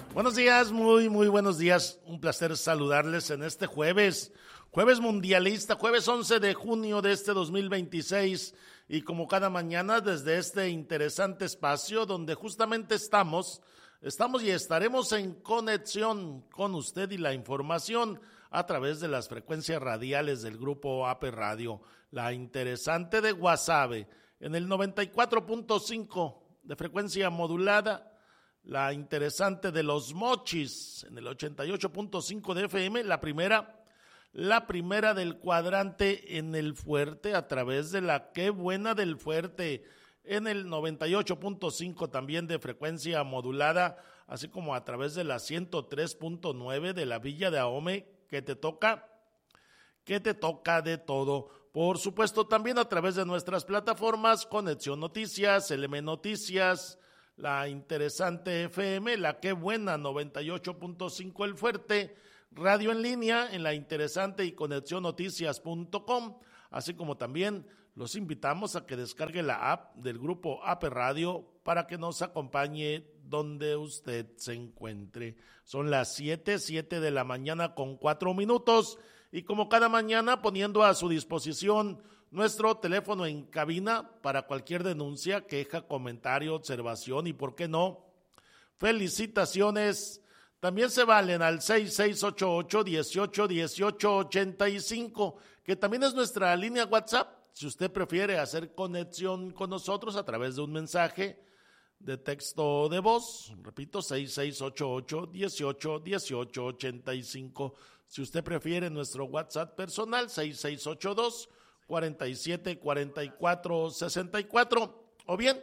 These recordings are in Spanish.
Buenos días, muy buenos días. Un placer saludarles en este jueves mundialista, jueves 11 de junio de este 2026. Y como cada mañana desde este interesante espacio donde justamente estamos y estaremos en conexión con usted y la información a través de las frecuencias radiales del grupo AP Radio. La interesante de Guasave en el 94.5 de frecuencia modulada. La interesante de Los Mochis en el 88.5 de FM, la primera del cuadrante en el Fuerte a través de la Qué Buena del Fuerte en el 98.5 también de frecuencia modulada, así como a través de la 103.9 de la Villa de Ahome, que te toca de todo. Por supuesto, también a través de nuestras plataformas, Conexión Noticias, LM Noticias, la interesante FM, la Qué Buena 98.5 El Fuerte, radio en línea en la interesante y conexionnoticias.com, así como también los invitamos a que descargue la app del grupo AP Radio para que nos acompañe donde usted se encuentre. Son las 7 de la mañana con 4 minutos y como cada mañana poniendo a su disposición nuestro teléfono en cabina para cualquier denuncia, queja, comentario, observación y, ¿por qué no?, felicitaciones. También se valen al 6688-181885, que también es nuestra línea WhatsApp, si usted prefiere hacer conexión con nosotros a través de un mensaje de texto de voz. Repito, 6688-181885. Si usted prefiere nuestro WhatsApp personal, 6682-474464. O bien,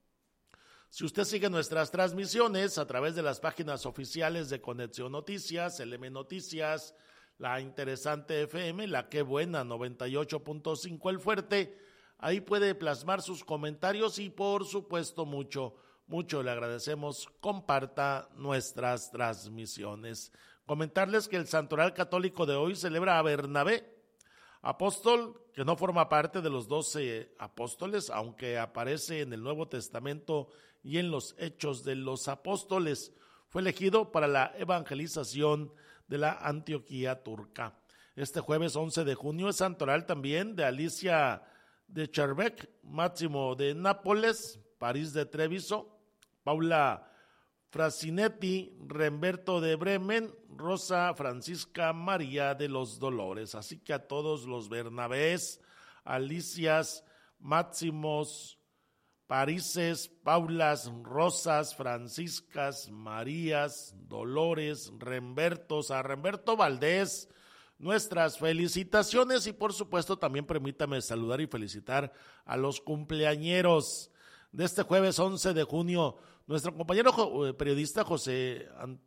si usted sigue nuestras transmisiones a través de las páginas oficiales de Conexión Noticias, LM Noticias, la interesante FM, la Qué Buena 98.5 El Fuerte, ahí puede plasmar sus comentarios y por supuesto mucho le agradecemos. Comparta nuestras transmisiones. Comentarles que el Santoral Católico de hoy celebra a Bernabé, apóstol que no forma parte de los 12 apóstoles, aunque aparece en el Nuevo Testamento y en los Hechos de los Apóstoles. Fue elegido para la evangelización de la Antioquía turca. Este jueves 11 de junio es santoral también de Alicia de Charbec, Máximo de Nápoles, París de Treviso, Paula Frasinetti, Remberto de Bremen, Rosa Francisca María de los Dolores. Así que a todos los Bernabés, Alicias, Máximos, Parises, Paulas, Rosas, Franciscas, Marías, Dolores, Rembertos, a Remberto Valdés, nuestras felicitaciones y por supuesto también permítame saludar y felicitar a los cumpleañeros de este jueves 11 de junio. Nuestro compañero periodista José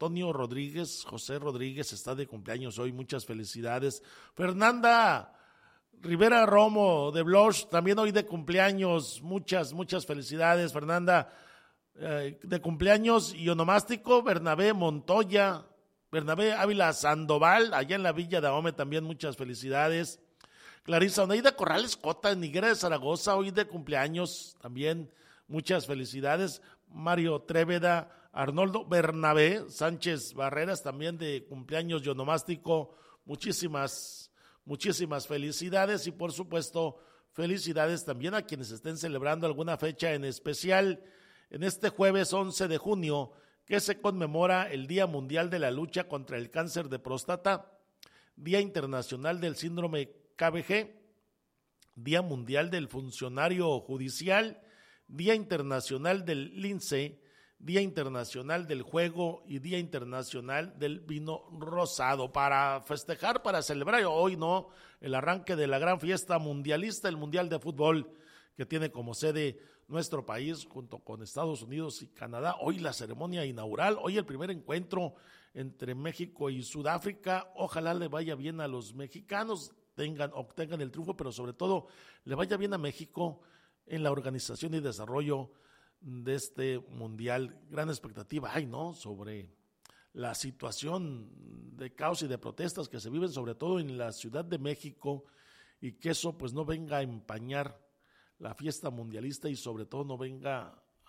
Rodríguez está de cumpleaños hoy, muchas felicidades. Fernanda Rivera Romo de Bloch, también hoy de cumpleaños, muchas felicidades, Fernanda, de cumpleaños. Y onomástico, Bernabé Montoya, Bernabé Ávila Sandoval, allá en la Villa de Ahome, también muchas felicidades. Clarisa Oneida Corrales Cota, en Higuera de Zaragoza, hoy de cumpleaños, también muchas felicidades. Mario Tréveda, Arnoldo Bernabé Sánchez Barreras, también de cumpleaños y onomástico, muchísimas felicidades y por supuesto felicidades también a quienes estén celebrando alguna fecha en especial en este jueves 11 de junio que se conmemora el Día Mundial de la Lucha contra el Cáncer de Próstata, Día Internacional del Síndrome KBG, Día Mundial del Funcionario Judicial, Día Internacional del Lince, Día Internacional del Juego y Día Internacional del Vino Rosado. Para festejar, para celebrar hoy, ¿no?, el arranque de la gran fiesta mundialista, el Mundial de Fútbol, que tiene como sede nuestro país junto con Estados Unidos y Canadá. Hoy la ceremonia inaugural, hoy el primer encuentro entre México y Sudáfrica. Ojalá le vaya bien a los mexicanos, obtengan el triunfo, pero sobre todo le vaya bien a México en la organización y desarrollo de este mundial. Gran expectativa hay, ¿no?, sobre la situación de caos y de protestas que se viven sobre todo en la Ciudad de México, y que eso pues no venga a empañar la fiesta mundialista y sobre todo no venga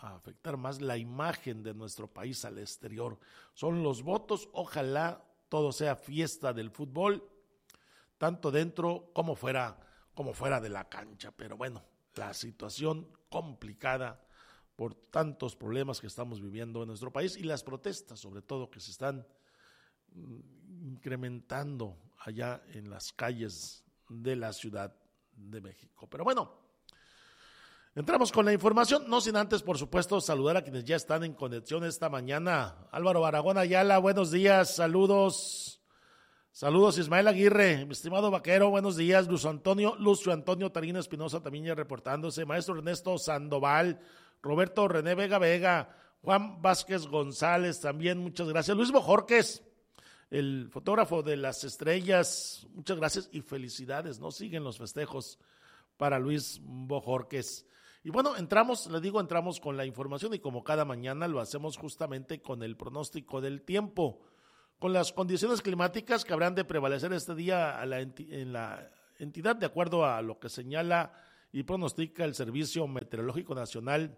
a afectar más la imagen de nuestro país al exterior. Son los votos, ojalá todo sea fiesta del fútbol, tanto dentro como fuera de la cancha. Pero bueno, la situación complicada por tantos problemas que estamos viviendo en nuestro país y las protestas, sobre todo, que se están incrementando allá en las calles de la Ciudad de México. Pero bueno, entramos con la información, no sin antes, por supuesto, saludar a quienes ya están en conexión esta mañana. Álvaro Aragón Ayala, buenos días, saludos. Saludos, Ismael Aguirre, mi estimado vaquero, buenos días. Lucio Antonio Tarina Espinosa también ya reportándose. Maestro Ernesto Sandoval, Roberto René Vega, Juan Vázquez González también, muchas gracias. Luis Bojorques, el fotógrafo de las estrellas, muchas gracias y felicidades, ¿no? Siguen los festejos para Luis Bojorques. Y bueno, entramos con la información y como cada mañana lo hacemos justamente con el pronóstico del tiempo, con las condiciones climáticas que habrán de prevalecer este día en la entidad, de acuerdo a lo que señala y pronostica el Servicio Meteorológico Nacional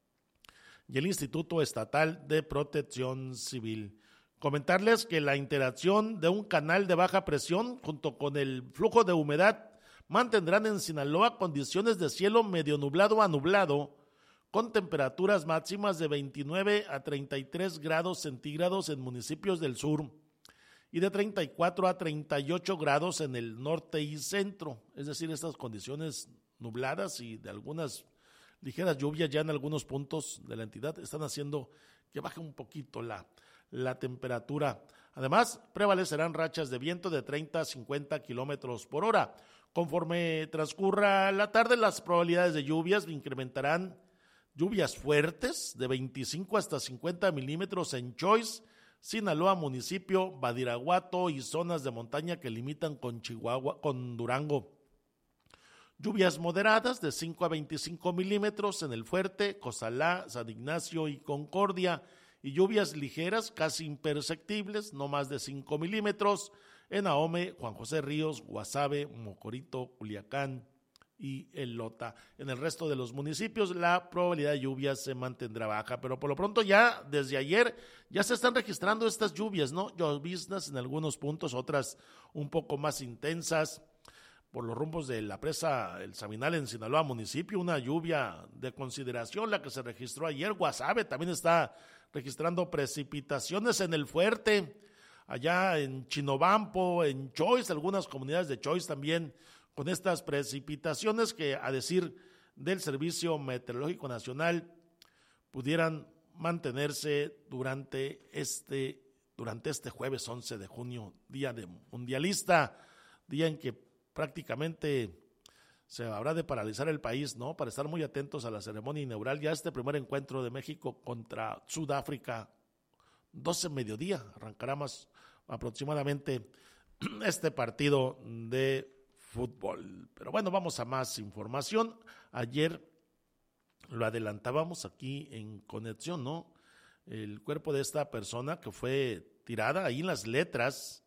y el Instituto Estatal de Protección Civil. Comentarles que la interacción de un canal de baja presión junto con el flujo de humedad mantendrán en Sinaloa condiciones de cielo medio nublado a nublado, con temperaturas máximas de 29 a 33 grados centígrados en municipios del sur y de 34 a 38 grados en el norte y centro. Es decir, estas condiciones nubladas y de algunas ligeras lluvias ya en algunos puntos de la entidad están haciendo que baje un poquito la temperatura. Además, prevalecerán rachas de viento de 30 a 50 kilómetros por hora. Conforme transcurra la tarde, las probabilidades de lluvias incrementarán. Lluvias fuertes de 25 hasta 50 milímetros en Choix, Sinaloa, municipio, Badiraguato y zonas de montaña que limitan con Chihuahua, con Durango. Lluvias moderadas de 5 a 25 milímetros en El Fuerte, Cozalá, San Ignacio y Concordia, y lluvias ligeras casi imperceptibles, no más de 5 milímetros, en Ahome, Juan José Ríos, Guasave, Mocorito, Culiacán y Elota. En el resto de los municipios la probabilidad de lluvias se mantendrá baja, pero por lo pronto ya desde ayer ya se están registrando estas lluvias, ¿no? Lloviznas en algunos puntos, otras un poco más intensas por los rumbos de la presa El Saminal en Sinaloa municipio, una lluvia de consideración la que se registró ayer. Guasave también está registrando precipitaciones en El Fuerte, allá en Chinobampo, en Choix, algunas comunidades de Choix también con estas precipitaciones que, a decir del Servicio Meteorológico Nacional, pudieran mantenerse durante este jueves 11 de junio, día de mundialista, día en que prácticamente se habrá de paralizar el país, ¿no? Para estar muy atentos a la ceremonia inaugural, ya este primer encuentro de México contra Sudáfrica, 12 mediodía, arrancará más aproximadamente este partido de fútbol. Pero bueno, vamos a más información. Ayer lo adelantábamos aquí en Conexión, ¿no? El cuerpo de esta persona que fue tirada ahí en las letras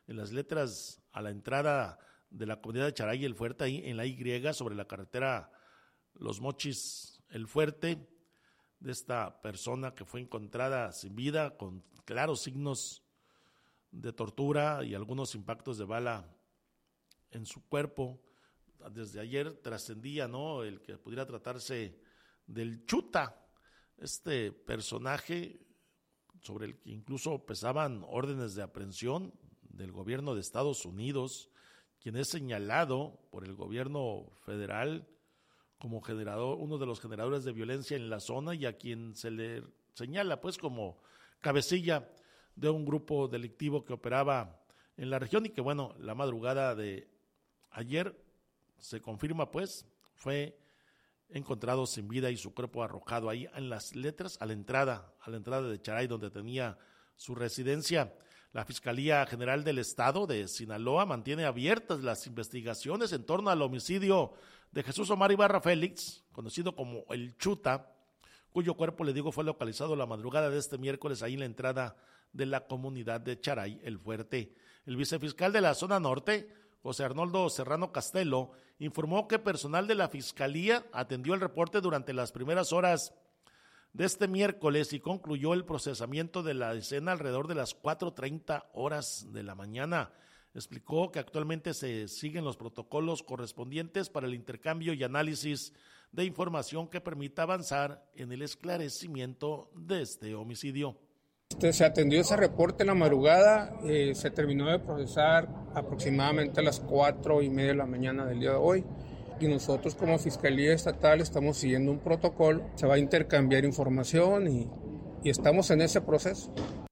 a la entrada de la comunidad de Charay El Fuerte, ahí en la Y, sobre la carretera Los Mochis El Fuerte, de esta persona que fue encontrada sin vida, con claros signos de tortura y algunos impactos de bala en su cuerpo. Desde ayer trascendía, ¿no?, el que pudiera tratarse del Chuta, este personaje sobre el que incluso pesaban órdenes de aprehensión del gobierno de Estados Unidos, quien es señalado por el gobierno federal como uno de los generadores de violencia en la zona, y a quien se le señala pues como cabecilla de un grupo delictivo que operaba en la región y que, bueno, la madrugada de ayer se confirma pues fue encontrado sin vida y su cuerpo arrojado ahí en las letras a la entrada de Charay, donde tenía su residencia. La Fiscalía General del Estado de Sinaloa mantiene abiertas las investigaciones en torno al homicidio de Jesús Omar Ibarra Félix, conocido como el Chuta, cuyo cuerpo, le digo, fue localizado la madrugada de este miércoles ahí en la entrada de la comunidad de Charay El Fuerte. El vicefiscal de la zona norte, José Arnoldo Serrano Castelo, informó que personal de la Fiscalía atendió el reporte durante las primeras horas de este miércoles y concluyó el procesamiento de la escena alrededor de las 4:30 horas de la mañana. Explicó que actualmente se siguen los protocolos correspondientes para el intercambio y análisis de información que permita avanzar en el esclarecimiento de este homicidio. Se atendió ese reporte en la madrugada, se terminó de procesar aproximadamente a las 4:30 de la mañana del día de hoy. Y nosotros como Fiscalía Estatal estamos siguiendo un protocolo, se va a intercambiar información y estamos en ese proceso.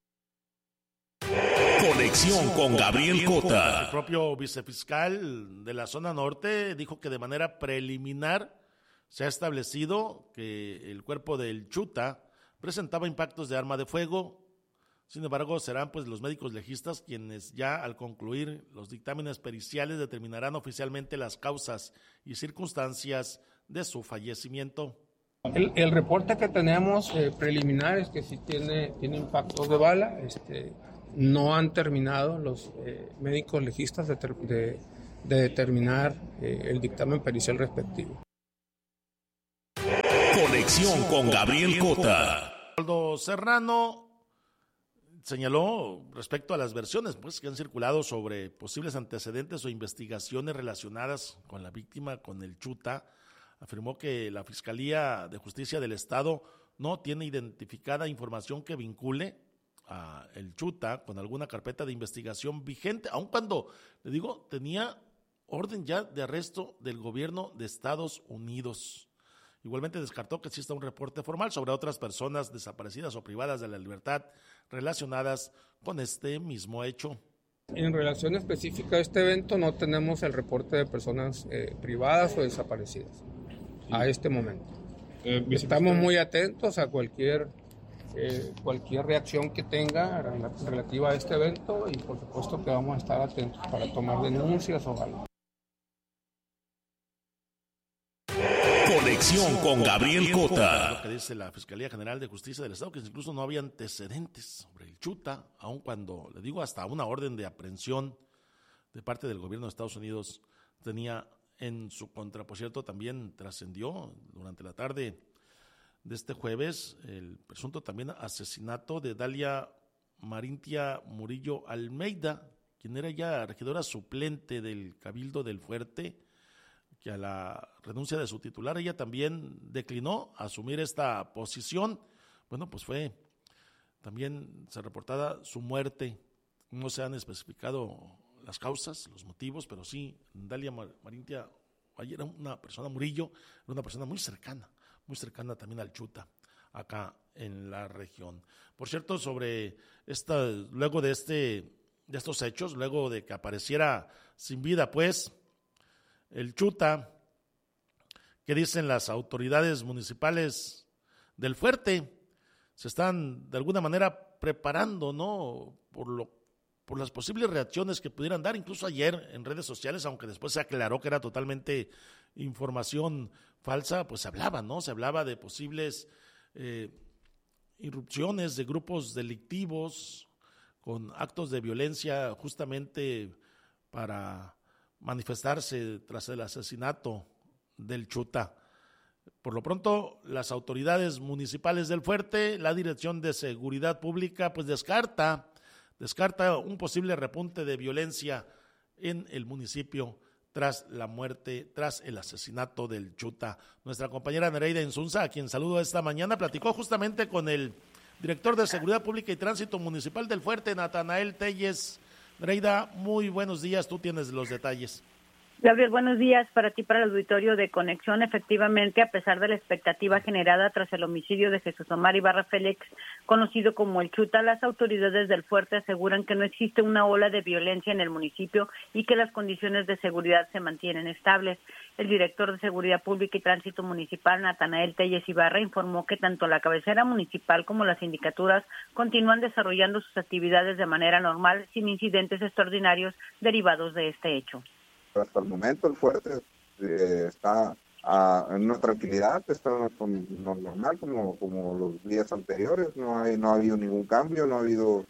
Conexión con Gabriel Cota. El propio vicefiscal de la zona norte dijo que de manera preliminar se ha establecido que el cuerpo del Chuta presentaba impactos de arma de fuego. Sin embargo, serán pues los médicos legistas quienes ya al concluir los dictámenes periciales determinarán oficialmente las causas y circunstancias de su fallecimiento. El reporte que tenemos preliminar es que sí tiene impactos de bala. No han terminado los médicos legistas de determinar el dictamen pericial respectivo. Conexión con Gabriel Cota. Aldo Serrano señaló respecto a las versiones pues, que han circulado sobre posibles antecedentes o investigaciones relacionadas con la víctima, con el Chuta. Afirmó que la Fiscalía de Justicia del Estado no tiene identificada información que vincule a el Chuta con alguna carpeta de investigación vigente, aun cuando, le digo, tenía orden ya de arresto del gobierno de Estados Unidos. Igualmente descartó que exista un reporte formal sobre otras personas desaparecidas o privadas de la libertad relacionadas con este mismo hecho. En relación específica a este evento no tenemos el reporte de personas privadas o desaparecidas a este momento. Estamos muy atentos a cualquier reacción que tenga relativa a este evento y por supuesto que vamos a estar atentos para tomar denuncias o algo. Conexión con Gabriel Cota. Lo que dice la Fiscalía General de Justicia del Estado, que incluso no había antecedentes sobre el Chuta, aun cuando, le digo, hasta una orden de aprehensión de parte del gobierno de Estados Unidos tenía en su contra. Por cierto, también trascendió durante la tarde de este jueves el presunto también asesinato de Dalia Marintia Murillo Almeida, quien era ya regidora suplente del Cabildo del Fuerte, que a la renuncia de su titular ella también declinó asumir esta posición. Bueno, pues fue también se reportada su muerte. No se han especificado las causas, los motivos, pero sí, Dalia Marintia era una persona, Murillo, era una persona muy cercana también al Chuta, acá en la región. Por cierto, sobre luego de estos hechos, luego de que apareciera sin vida, pues, el Chuta, que dicen las autoridades municipales del Fuerte, se están de alguna manera preparando, ¿no? Por las posibles reacciones que pudieran dar, incluso ayer en redes sociales, aunque después se aclaró que era totalmente información falsa, pues se hablaba, ¿no? Se hablaba de posibles irrupciones de grupos delictivos con actos de violencia justamente para manifestarse tras el asesinato del Chuta. Por lo pronto, las autoridades municipales del Fuerte, la Dirección de Seguridad Pública, pues descarta un posible repunte de violencia en el municipio tras el asesinato del Chuta. Nuestra compañera Nereida Insunza, a quien saludo esta mañana, platicó justamente con el director de Seguridad Pública y Tránsito Municipal del Fuerte, Natanael Telles. Nereida, muy buenos días, tú tienes los detalles. Gabriel, buenos días para ti, para el auditorio de Conexión. Efectivamente, a pesar de la expectativa generada tras el homicidio de Jesús Omar Ibarra Félix, conocido como el Chuta, las autoridades del Fuerte aseguran que no existe una ola de violencia en el municipio y que las condiciones de seguridad se mantienen estables. El director de Seguridad Pública y Tránsito Municipal, Natanael Telles Ibarra, informó que tanto la cabecera municipal como las sindicaturas continúan desarrollando sus actividades de manera normal, sin incidentes extraordinarios derivados de este hecho. Hasta el momento el Fuerte está en una tranquilidad, está normal como los días anteriores, no ha habido ningún cambio, no ha habido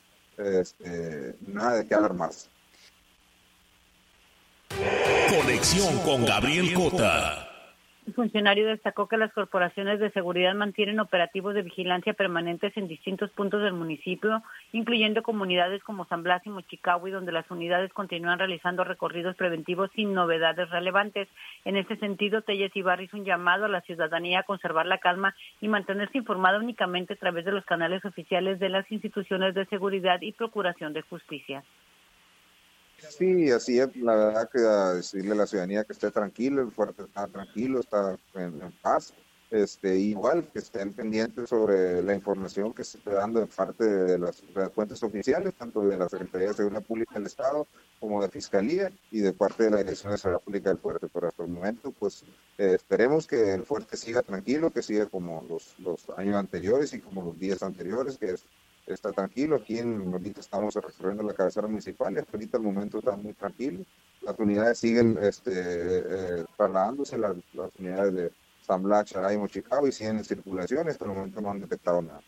nada de qué alarmarse. Conexión con Gabriel Cota. El funcionario destacó que las corporaciones de seguridad mantienen operativos de vigilancia permanentes en distintos puntos del municipio, incluyendo comunidades como San Blas y Mochicahui, donde las unidades continúan realizando recorridos preventivos sin novedades relevantes. En este sentido, Telles Ibarra hizo un llamado a la ciudadanía a conservar la calma y mantenerse informada únicamente a través de los canales oficiales de las instituciones de seguridad y procuración de justicia. Sí, así es, la verdad que a decirle a la ciudadanía que esté tranquilo, el fuerte está tranquilo, está en paz, igual que estén pendientes sobre la información que se está dando de parte de las fuentes oficiales, tanto de la Secretaría de Seguridad Pública del Estado como de Fiscalía y de parte de la Dirección de Seguridad Pública del Fuerte. Pero hasta el momento, pues esperemos que el fuerte siga tranquilo, que siga como los años anteriores y como los días anteriores, que está tranquilo. Aquí ahorita estamos recorriendo la cabecera municipal y hasta ahorita el momento está muy tranquilo. Las unidades siguen trasladándose, las unidades de San Blas, Charay y Mochicahui siguen en circulación. Hasta el momento no han detectado nada.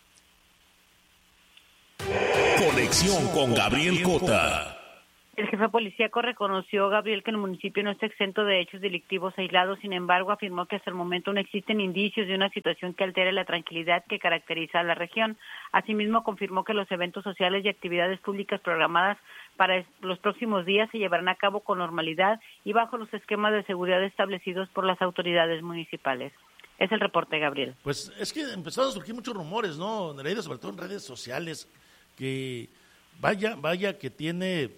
Conexión con Gabriel Cota. El jefe policíaco reconoció, Gabriel, que el municipio no está exento de hechos delictivos aislados. Sin embargo, afirmó que hasta el momento no existen indicios de una situación que altere la tranquilidad que caracteriza a la región. Asimismo, confirmó que los eventos sociales y actividades públicas programadas para los próximos días se llevarán a cabo con normalidad y bajo los esquemas de seguridad establecidos por las autoridades municipales. Es el reporte, Gabriel. Pues es que empezaron a surgir muchos rumores, ¿no? Nereida, sobre todo en redes sociales, que vaya que tiene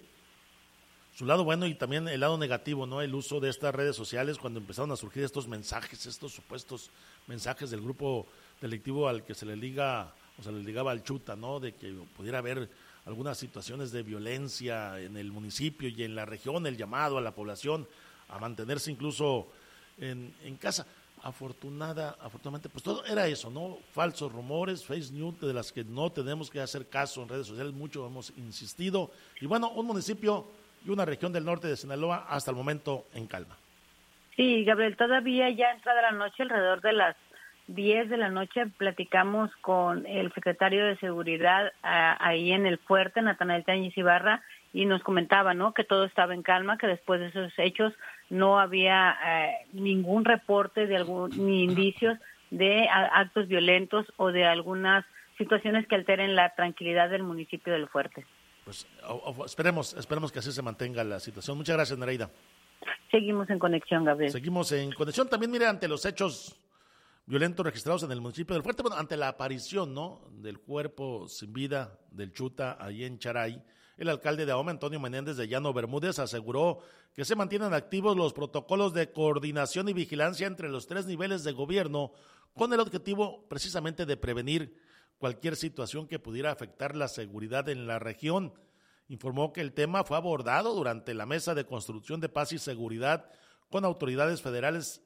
su lado bueno y también el lado negativo, ¿no? El uso de estas redes sociales cuando empezaron a surgir estos mensajes, estos supuestos mensajes del grupo delictivo al que se le liga o se le ligaba al Chuta, ¿no? De que pudiera haber algunas situaciones de violencia en el municipio y en la región, el llamado a la población a mantenerse incluso en casa. Afortunadamente, pues todo era eso, ¿no? Falsos rumores, fake news de las que no tenemos que hacer caso en redes sociales, mucho hemos insistido. Y bueno, un municipio y una región del norte de Sinaloa hasta el momento en calma. Sí, Gabriel, todavía ya entrada la noche, alrededor de las 10 de la noche, platicamos con el secretario de Seguridad ahí en el fuerte, Natanael Telles Ibarra, y nos comentaba, ¿no?, que todo estaba en calma, que después de esos hechos no había ningún reporte de ni indicios de actos violentos o de algunas situaciones que alteren la tranquilidad del municipio del Fuerte. Pues esperemos que así se mantenga la situación. Muchas gracias, Nereida. Seguimos en conexión, Gabriel. Seguimos en conexión. También, mire, ante los hechos violentos registrados en el municipio del Fuerte, bueno, ante la aparición, ¿no?, del cuerpo sin vida del Chuta ahí en Charay, el alcalde de Ahome, Antonio Menéndez de Llano Bermúdez, aseguró que se mantienen activos los protocolos de coordinación y vigilancia entre los 3 niveles de gobierno con el objetivo precisamente de prevenir cualquier situación que pudiera afectar la seguridad en la región. Informó que el tema fue abordado durante la Mesa de Construcción de Paz y Seguridad con autoridades federales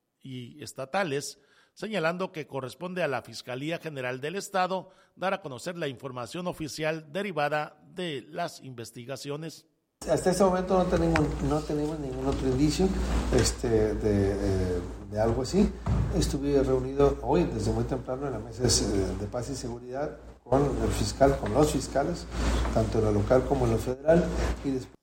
y estatales, señalando que corresponde a la Fiscalía General del Estado dar a conocer la información oficial derivada de las investigaciones. Hasta este momento no tenemos ningún otro indicio de algo así. Estuve reunido hoy desde muy temprano en la Mesa de Paz y Seguridad con los fiscales, tanto en lo local como en lo federal, y después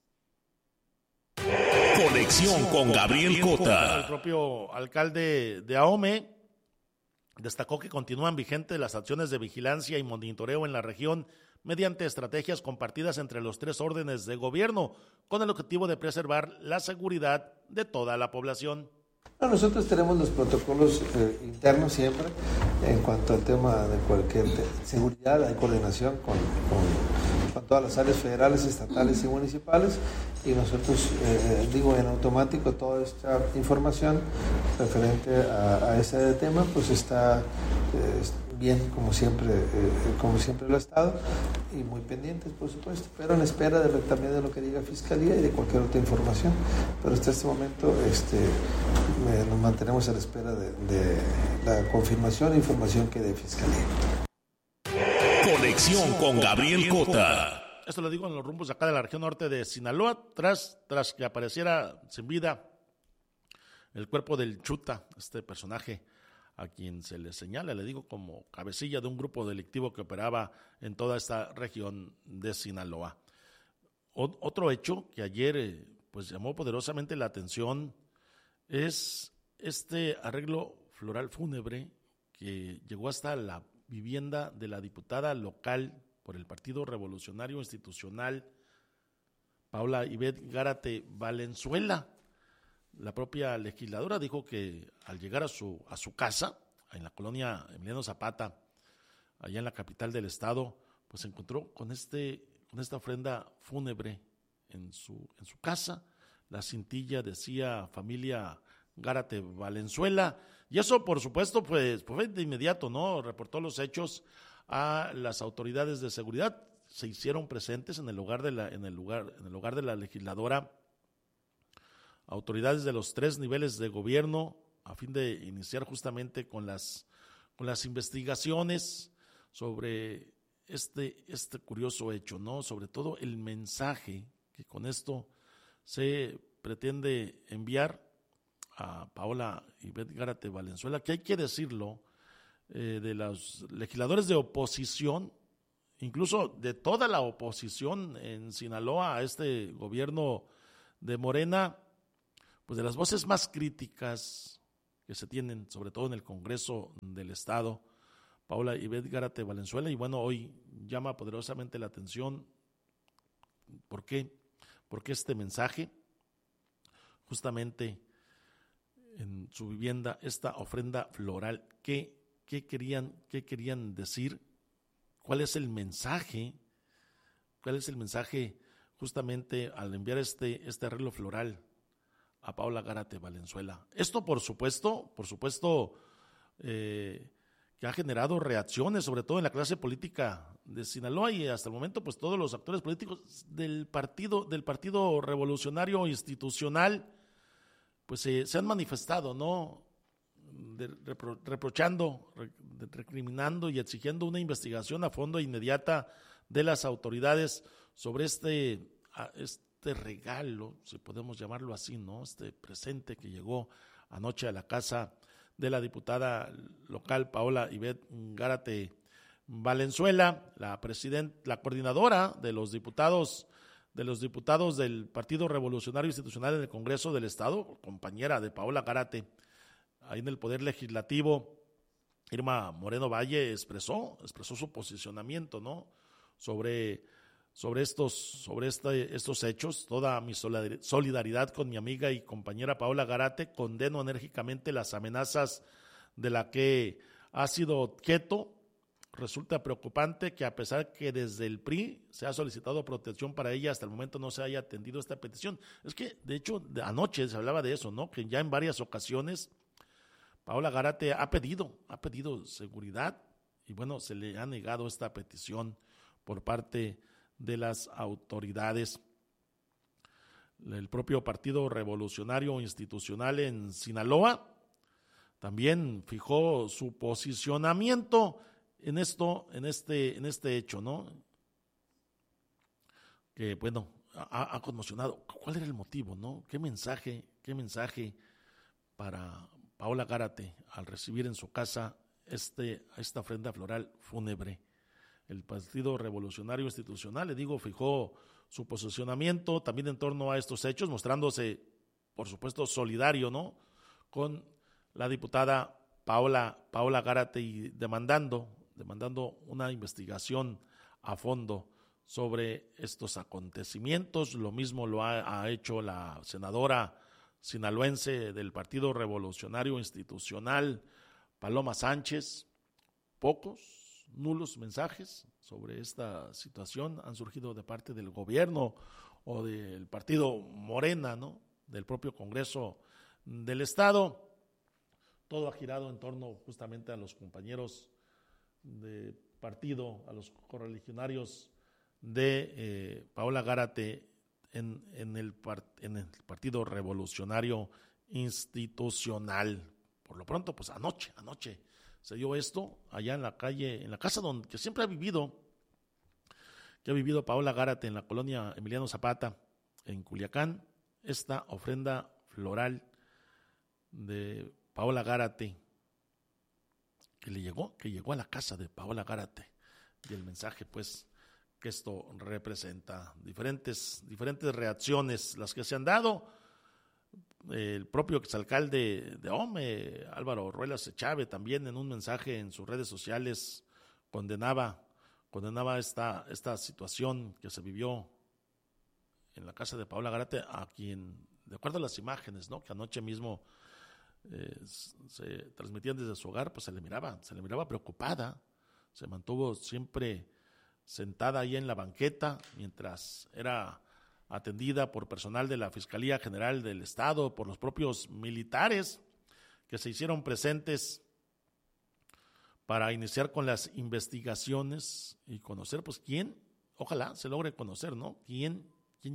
Conexión con Gabriel Cota. El propio alcalde de Ahome destacó que continúan vigentes las acciones de vigilancia y monitoreo en la región mediante estrategias compartidas entre los 3 órdenes de gobierno, con el objetivo de preservar la seguridad de toda la población. Nosotros tenemos los protocolos internos siempre en cuanto al tema de cualquier seguridad, hay coordinación con todas las áreas federales, estatales y municipales, y nosotros, en automático, toda esta información referente a ese tema, pues está bien, como siempre lo ha estado, y muy pendientes, por supuesto, pero en espera también de lo que diga Fiscalía y de cualquier otra información. Pero hasta este momento nos mantenemos a la espera de la confirmación e información que dé Fiscalía. Conexión con Gabriel Cota. Esto lo digo en los rumbos acá de la región norte de Sinaloa, tras que apareciera sin vida el cuerpo del Chuta, este personaje a quien se le señala, le digo, como cabecilla de un grupo delictivo que operaba en toda esta región de Sinaloa. Otro hecho que ayer pues llamó poderosamente la atención es este arreglo floral fúnebre que llegó hasta la vivienda de la diputada local por el Partido Revolucionario Institucional, Paola Ivette Gárate Valenzuela. La propia legisladora dijo que al llegar a su casa, en la colonia Emiliano Zapata, allá en la capital del estado, pues se encontró con esta ofrenda fúnebre en su casa. La cintilla decía familia Gárate Valenzuela, y eso por supuesto pues fue de inmediato, ¿no? Reportó los hechos a las autoridades de seguridad, se hicieron presentes en el hogar de la legisladora, autoridades de los 3 niveles de gobierno, a fin de iniciar justamente con las investigaciones sobre este curioso hecho, ¿no? Sobre todo el mensaje que con esto se pretende enviar a Paola Ivette Gárate Valenzuela, que hay que decirlo, de los legisladores de oposición, incluso de toda la oposición en Sinaloa a este gobierno de Morena, pues de las voces más críticas que se tienen, sobre todo en el Congreso del Estado, Paola Ivette Gárate Valenzuela, y bueno, hoy llama poderosamente la atención. ¿Por qué? Porque este mensaje, justamente en su vivienda, esta ofrenda floral, ¿qué querían decir? ¿Cuál es el mensaje? ¿Cuál es el mensaje justamente al enviar este arreglo floral a Paola Gárate Valenzuela? Esto, por supuesto, que ha generado reacciones, sobre todo en la clase política de Sinaloa, y hasta el momento, pues todos los actores políticos del Partido Revolucionario Institucional, pues se han manifestado, ¿no? Reprochando, recriminando y exigiendo una investigación a fondo e inmediata de las autoridades sobre este regalo, si podemos llamarlo así, ¿no? Este presente que llegó anoche a la casa de la diputada local Paola Ivette Gárate Valenzuela, la coordinadora de los diputados del Partido Revolucionario Institucional en el Congreso del Estado, compañera de Paola Gárate, ahí en el Poder Legislativo. Irma Moreno Valle expresó su posicionamiento, ¿no? sobre estos hechos. Toda mi solidaridad con mi amiga y compañera Paola Gárate. Condeno enérgicamente las amenazas de la que ha sido objeto. Resulta preocupante que, a pesar que desde el PRI se ha solicitado protección para ella, hasta el momento no se haya atendido esta petición. Es que, de hecho, anoche se hablaba de eso, ¿no? Que ya en varias ocasiones Paola Gárate ha pedido seguridad, y bueno, se le ha negado esta petición por parte de las autoridades. El propio Partido Revolucionario Institucional en Sinaloa también fijó su posicionamiento en este hecho, ¿no? Que bueno, ha conmocionado. ¿Cuál era el motivo, no? ¿Qué mensaje para Paola Gárate al recibir en su casa esta ofrenda floral fúnebre? El Partido Revolucionario Institucional, fijó su posicionamiento también en torno a estos hechos, mostrándose, por supuesto, solidario, ¿no?, con la diputada Paola Gárate, y demandando una investigación a fondo sobre estos acontecimientos. Lo mismo lo ha hecho la senadora sinaloense del Partido Revolucionario Institucional, Paloma Sánchez. Nulos mensajes sobre esta situación han surgido de parte del gobierno o del partido Morena, ¿no?, del propio Congreso del Estado. Todo ha girado en torno justamente a los compañeros de partido, a los correligionarios de Paola Gárate en el Partido Revolucionario Institucional. Por lo pronto, pues anoche se dio esto allá en la calle, en la casa que siempre ha vivido Paola Gárate, en la colonia Emiliano Zapata, en Culiacán. Esta ofrenda floral de Paola Gárate que llegó a la casa de Paola Gárate, y el mensaje, pues, que esto representa. Diferentes reacciones las que se han dado. El propio exalcalde de Ome, Álvaro Ruelas Echave, también en un mensaje en sus redes sociales condenaba esta situación que se vivió en la casa de Paola Gárate, a quien, de acuerdo a las imágenes, ¿no?, que anoche mismo se transmitían desde su hogar, pues se le miraba preocupada, se mantuvo siempre sentada ahí en la banqueta mientras era atendida por personal de la Fiscalía General del Estado, por los propios militares que se hicieron presentes para iniciar con las investigaciones y conocer, pues, ojalá se logre conocer, ¿no?, quién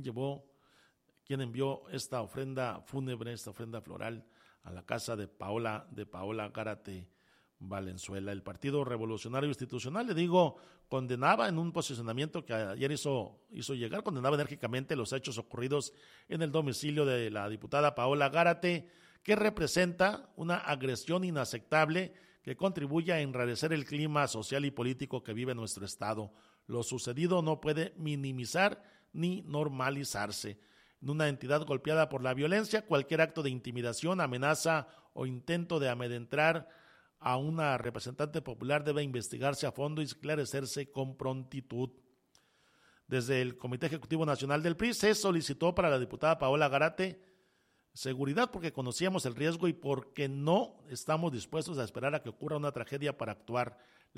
envió esta ofrenda fúnebre, esta ofrenda floral a la casa de Paola Gárate Valenzuela. El Partido Revolucionario Institucional, condenaba en un posicionamiento que ayer hizo llegar, condenaba enérgicamente los hechos ocurridos en el domicilio de la diputada Paola Gárate, que representa una agresión inaceptable que contribuye a enrarecer el clima social y político que vive nuestro Estado. Lo sucedido no puede minimizar ni normalizarse. En una entidad golpeada por la violencia, cualquier acto de intimidación, amenaza o intento de amedrentar a una representante popular debe investigarse a fondo y esclarecerse con prontitud. Desde el Comité Ejecutivo Nacional del PRI se solicitó para la diputada Paola Gárate seguridad, porque conocíamos el riesgo y porque no estamos dispuestos a esperar a que ocurra una tragedia para actuar.